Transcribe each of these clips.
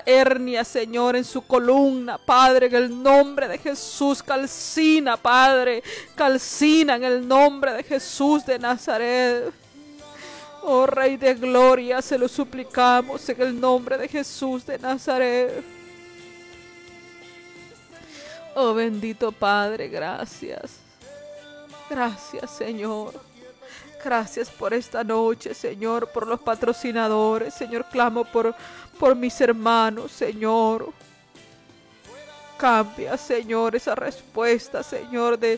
hernia, Señor, en su columna, Padre, en el nombre de Jesús, calcina, Padre, calcina en el nombre de Jesús de Nazaret. Oh Rey de Gloria, se lo suplicamos en el nombre de Jesús de Nazaret. Oh bendito Padre, gracias. Gracias, Señor. Gracias por esta noche, Señor, por los patrocinadores. Señor, clamo por mis hermanos, Señor. Cambia, Señor, esa respuesta, Señor, de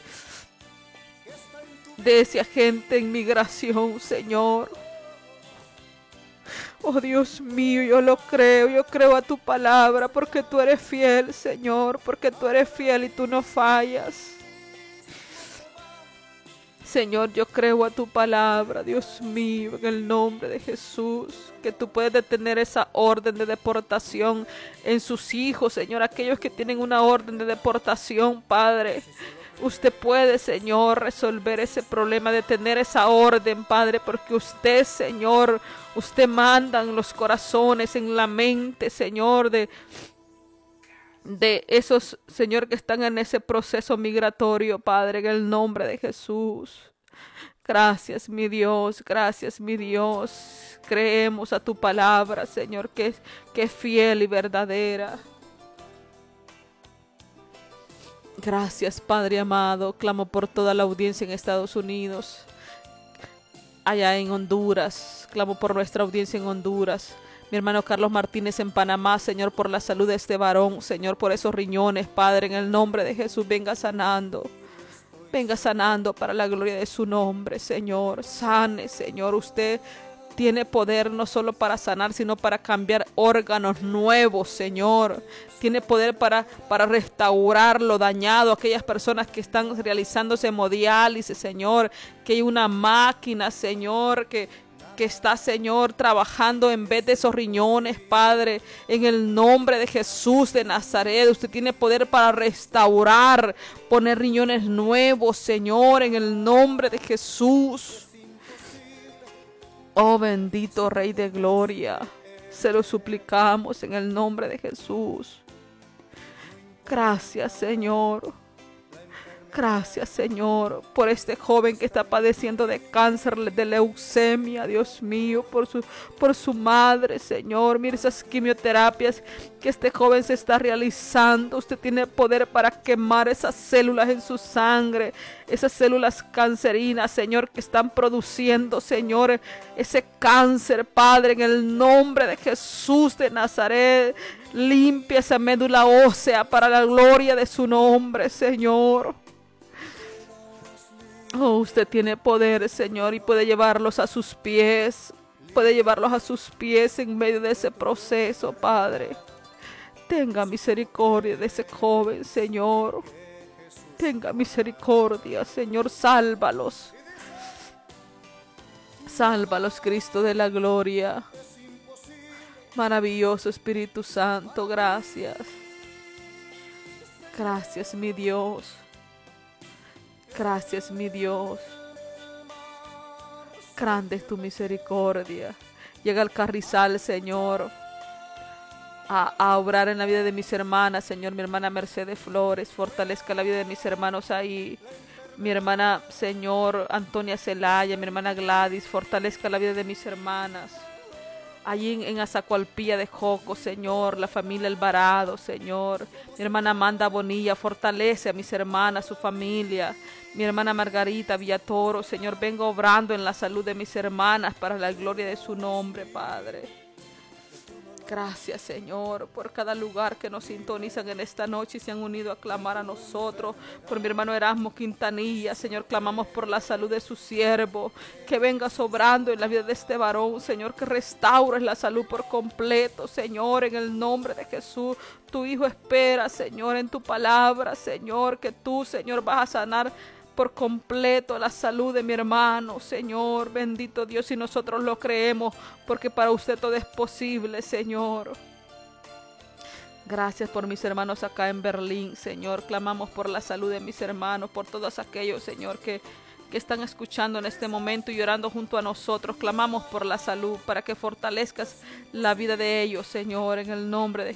ese agente en migración, Señor. Oh Dios mío, yo creo a tu palabra, porque tú eres fiel, Señor, porque tú eres fiel y tú no fallas. Señor, yo creo a tu palabra, Dios mío, en el nombre de Jesús, que tú puedes detener esa orden de deportación en sus hijos, Señor, aquellos que tienen una orden de deportación, Padre. Usted puede, Señor, resolver ese problema, detener esa orden, Padre, porque usted, Señor, usted manda en los corazones, en la mente, Señor, de esos, Señor, que están en ese proceso migratorio, Padre, en el nombre de Jesús. Gracias, mi Dios, gracias, mi Dios. Creemos a tu palabra, Señor, que es fiel y verdadera. Gracias, Padre amado. Clamo por toda la audiencia en Estados Unidos, allá en Honduras. Clamo por nuestra audiencia en Honduras. Mi hermano Carlos Martínez en Panamá, Señor, por la salud de este varón, Señor, por esos riñones, Padre, en el nombre de Jesús, venga sanando para la gloria de su nombre, Señor. Sane, Señor, usted tiene poder no solo para sanar, sino para cambiar órganos nuevos, Señor. Tiene poder para restaurar lo dañado, aquellas personas que están realizándose hemodiálisis, Señor, que hay una máquina, Señor, que está, Señor, trabajando en vez de esos riñones, Padre, en el nombre de Jesús de Nazaret. Usted tiene poder para restaurar, poner riñones nuevos, Señor, en el nombre de Jesús. Oh bendito Rey de Gloria, se lo suplicamos en el nombre de Jesús. Gracias, Señor. Gracias, Señor, por este joven que está padeciendo de cáncer, de leucemia, Dios mío, por su madre, Señor. Mire esas quimioterapias que este joven se está realizando. Usted tiene poder para quemar esas células en su sangre, esas células cancerinas, Señor, que están produciendo, Señor, ese cáncer, Padre, en el nombre de Jesús de Nazaret. Limpia esa médula ósea para la gloria de su nombre, Señor. Oh, usted tiene poder, Señor, y puede llevarlos a sus pies. Puede llevarlos a sus pies en medio de ese proceso, Padre. Tenga misericordia de ese joven, Señor. Tenga misericordia, Señor. Sálvalos. Sálvalos, Cristo de la gloria. Maravilloso Espíritu Santo, gracias. Gracias, mi Dios. Gracias, mi Dios. Grande es tu misericordia. Llega al carrizal, Señor, a obrar en la vida de mis hermanas, Señor. Mi hermana Mercedes Flores, fortalezca la vida de mis hermanos ahí. Mi hermana, Señor, Antonia Celaya, mi hermana Gladys, fortalezca la vida de mis hermanas. Allí en Azacualpilla de Joco, Señor, la familia Alvarado, Señor. Mi hermana Amanda Bonilla, fortalece a mis hermanas, su familia. Mi hermana Margarita Villatoro, Señor, vengo obrando en la salud de mis hermanas para la gloria de su nombre, Padre. Gracias, Señor, por cada lugar que nos sintonizan en esta noche y se han unido a clamar a nosotros. Por mi hermano Erasmo Quintanilla, Señor, clamamos por la salud de su siervo. Que venga sobrando en la vida de este varón, Señor, que restaures la salud por completo, Señor, en el nombre de Jesús. Tu Hijo espera, Señor, en tu palabra, Señor, que tú, Señor, vas a sanar por completo la salud de mi hermano, Señor, bendito Dios, y nosotros lo creemos, porque para usted todo es posible, Señor. Gracias por mis hermanos acá en Berlín, Señor. Clamamos por la salud de mis hermanos, por todos aquellos, Señor, que están escuchando en este momento y orando junto a nosotros. Clamamos por la salud, para que fortalezcas la vida de ellos, Señor, en el nombre de